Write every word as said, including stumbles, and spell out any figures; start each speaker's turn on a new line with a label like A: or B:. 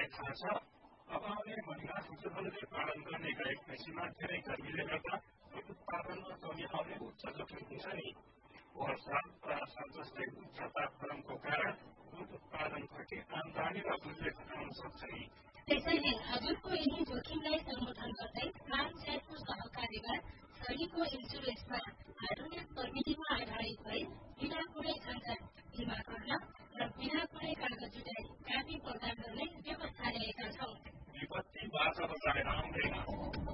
A: थाहा छ। अब आउने महिना हजुरहरूले पालन गर्ने गएको कृषिमा धेरै गर्मीले गर्दा उत्पादनमा कमी आउने उच्च जोखिम हुन्छ नि। वर्षा र साल जस्तै उच्च तापक्रमको कारण दुध उत्पादन घटी आमदानी र मूल्य घटाउन सक्छ नि।
B: त्यसैले हजुरको यही जोखिमलाई सम्बोधन गर्दै प्लान्ट सेटको सहकार्यमा शरीरको इन्सुरेन्समा आधुनिक प्रविधिमा आधारित भई बिना कुनै झन्झट बिमा गर्न र बिना कुनै कागज जुटाई कापी प्रदान गर्ने व्यवस्था ल्याएका छौं।
A: विपत्ति बाजा बजाएर आउँदैन।